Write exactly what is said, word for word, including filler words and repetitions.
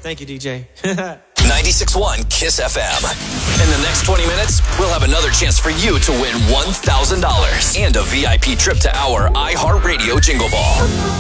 Thank you, D J. ninety-six point one Kiss F M. In the next twenty minutes, we'll have another chance for you to win one thousand dollars and a V I P trip to our iHeartRadio Jingle Ball.